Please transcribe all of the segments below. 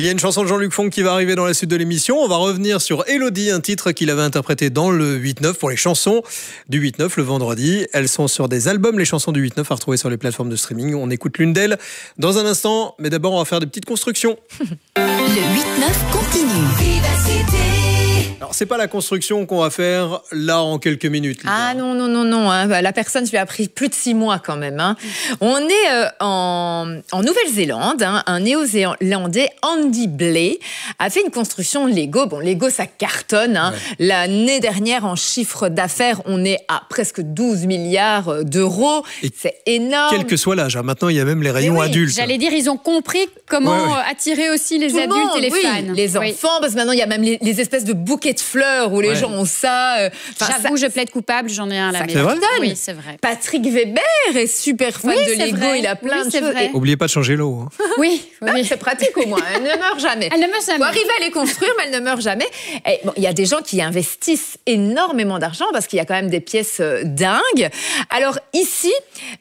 Il y a une chanson de Jean-Luc Fonck qui va arriver dans la suite de l'émission. On va revenir sur Elodie, un titre qu'il avait interprété dans le 8-9 pour les chansons du 8-9 le vendredi. Elles sont sur des albums, les chansons du 8-9 à retrouver sur les plateformes de streaming. On écoute l'une d'elles dans un instant, mais d'abord on va faire des petites constructions. Le 8-9 continue. Vivacité. Alors c'est pas la construction qu'on va faire là en quelques minutes. Ah non, hein. La personne, ça lui a pris plus de 6 mois quand même. Hein. On est en Nouvelle-Zélande. Hein. Un néo-zélandais, Andy Blay, a fait une construction Lego. Bon, Lego, ça cartonne. Hein. Ouais. L'année dernière, en chiffre d'affaires, on est à presque 12 milliards d'euros. C'est énorme. Quel que soit l'âge. Hein. Maintenant, il y a même les rayons adultes. J'allais dire, ils ont compris comment attirer aussi les adultes et les fans. Les enfants, parce que maintenant, il y a même les espèces de bouquets de fleurs où les gens ont ça. J'avoue, je plaide coupable, j'en ai un à la maison. C'est vrai ? Oui, c'est vrai. Patrick Weber est super fan de Lego, vrai. Il a plein de choses. N'oubliez pas de changer l'eau. Hein. Oui. C'est pratique au moins, elle ne meurt jamais. Elle ne meurt jamais. Faut arriver à les construire, mais elle ne meurt jamais. Il y a des gens qui investissent énormément d'argent parce qu'il y a quand même des pièces dingues. Alors ici,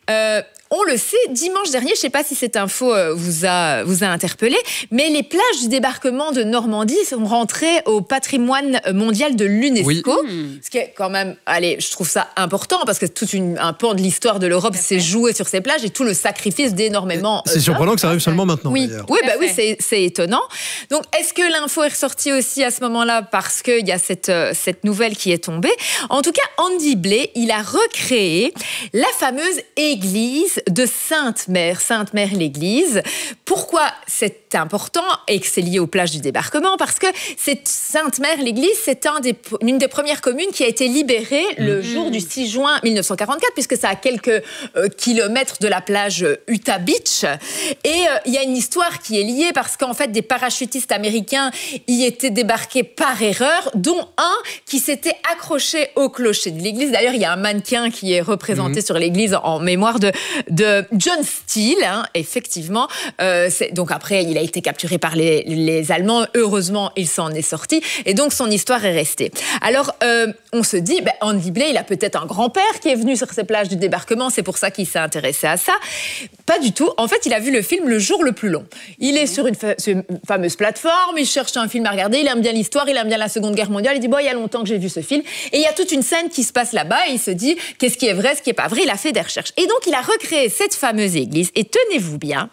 on le sait, dimanche dernier, je ne sais pas si cette info vous a interpellé, mais les plages du débarquement de Normandie sont rentrées au patrimoine mondial de l'UNESCO. Ce qui est quand même, je trouve ça important parce que tout un pan de l'histoire de l'Europe s'est joué sur ces plages et tout le sacrifice d'énormément. C'est surprenant que ça arrive seulement maintenant. Oui, c'est étonnant. Donc, est-ce que l'info est ressortie aussi à ce moment-là parce qu'il y a cette nouvelle qui est tombée? En tout cas, Andy Blay, il a recréé la fameuse église de Sainte-Mère l'église. Pourquoi c'est important et que c'est lié aux plages du débarquement? Parce que Sainte-Mère l'église, c'est une des premières communes qui a été libérée le jour du 6 juin 1944, puisque ça a quelques kilomètres de la plage Utah Beach. Et il y a une histoire qui est liée parce qu'en fait, des parachutistes américains y étaient débarqués par erreur, dont un qui s'était accroché au clocher de l'église. D'ailleurs, il y a un mannequin qui est représenté sur l'église en mémoire de John Steele, hein, effectivement. Donc après, il a été capturé par les Allemands. Heureusement, il s'en est sorti. Et donc, son histoire est restée. Alors, on se dit, Andy Blay, il a peut-être un grand-père qui est venu sur ces plages du débarquement. C'est pour ça qu'il s'est intéressé à ça. Pas du tout. En fait, il a vu le film Le jour le plus long. Il est sur une fameuse plateforme. Il cherche un film à regarder. Il aime bien l'histoire. Il aime bien la Seconde Guerre mondiale. Il dit, il y a longtemps que j'ai vu ce film. Et il y a toute une scène qui se passe là-bas. Et il se dit, qu'est-ce qui est vrai, ce qui est pas vrai. Il a fait des recherches. Et donc, il a recréé cette fameuse église. Et tenez-vous bien,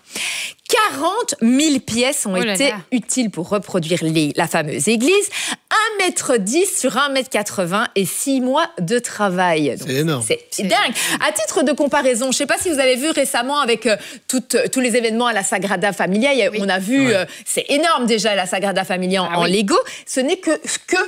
40 000 pièces ont été utiles pour reproduire la fameuse église. 1,10 m sur 1,80 m et 6 mois de travail. C'est énorme. C'est dingue. À titre de comparaison, je ne sais pas si vous avez vu récemment avec tous les événements à la Sagrada Familia, on a vu, c'est énorme déjà la Sagrada Familia en Lego. Ce n'est que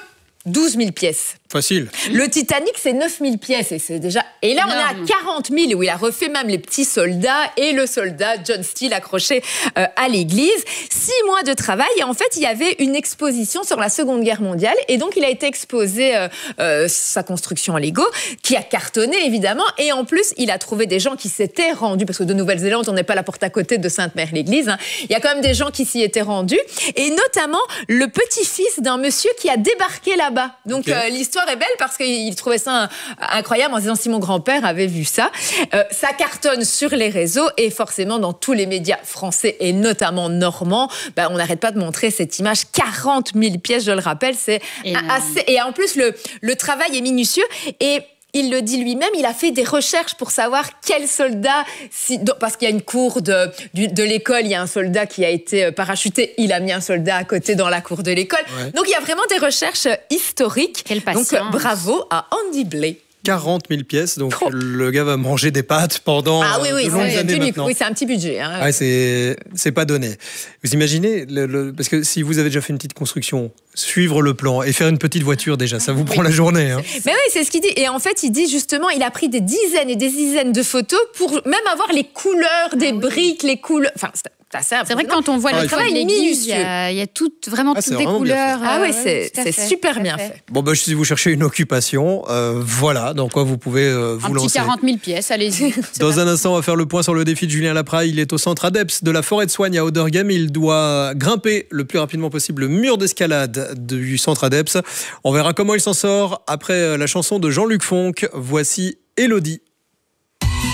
12 000 pièces. Facile. Le Titanic, c'est 9 000 pièces. Et c'est déjà. Et là, on est à 40 000 où il a refait même les petits soldats et le soldat John Steele accroché à l'église. 6 mois de travail. Et en fait, il y avait une exposition sur la Seconde Guerre mondiale. Et donc, il a été exposé sa construction en Lego, qui a cartonné, évidemment. Et en plus, il a trouvé des gens qui s'étaient rendus, parce que de Nouvelle-Zélande, on n'est pas la porte à côté de Sainte-Mère-l'Église. Hein. Il y a quand même des gens qui s'y étaient rendus. Et notamment, le petit-fils d'un monsieur qui a débarqué là-bas. Donc, l'histoire est belle parce qu'il trouvait ça incroyable en disant si mon grand-père avait vu ça. Ça cartonne sur les réseaux et forcément dans tous les médias français et notamment normands, on n'arrête pas de montrer cette image. 40 000 pièces, je le rappelle, c'est assez... Et en plus, le travail est minutieux et... Il le dit lui-même, il a fait des recherches pour savoir quel soldat, parce qu'il y a une cour de l'école, il y a un soldat qui a été parachuté, il a mis un soldat à côté dans la cour de l'école. Ouais. Donc il y a vraiment des recherches historiques. Quelle patience. Donc bravo à Andy Blay. 40 000 pièces, donc le gars va manger des pâtes pendant de longues années maintenant. Oui, c'est un petit budget. Hein. Ah, c'est pas donné. Vous imaginez, parce que si vous avez déjà fait une petite construction, suivre le plan et faire une petite voiture déjà, ça vous prend la journée. Hein. Mais oui, c'est ce qu'il dit. Et en fait, il dit justement, il a pris des dizaines et des dizaines de photos pour même avoir les couleurs des briques, les couleurs... Enfin, c'est vrai que quand on voit le travail minutieux, il y a vraiment toutes des couleurs. Ah oui, c'est super bien fait. Bon, si vous cherchez une occupation, voilà dans quoi vous pouvez vous lancer. Un petit 40 000 pièces, allez-y. Dans un instant, on va faire le point sur le défi de Julien Lapra. Il est au centre ADEPS de la Forêt de Soigne à Auderghem. Il doit grimper le plus rapidement possible le mur d'escalade du centre ADEPS. On verra comment il s'en sort après la chanson de Jean-Luc Fonck. Voici Elodie.